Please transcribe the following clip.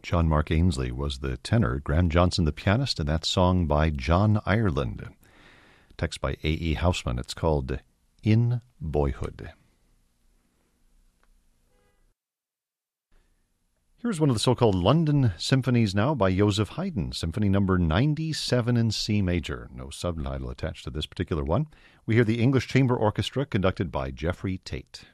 John Mark Ainsley was the tenor, Graham Johnson the pianist, and that song by John Ireland. Text by A.E. Hausman. It's called In Boyhood. Here's one of the so-called London symphonies now by Joseph Haydn, Symphony number 97 in C major. No subtitle attached to this particular one. We hear the English Chamber Orchestra conducted by Jeffrey Tate.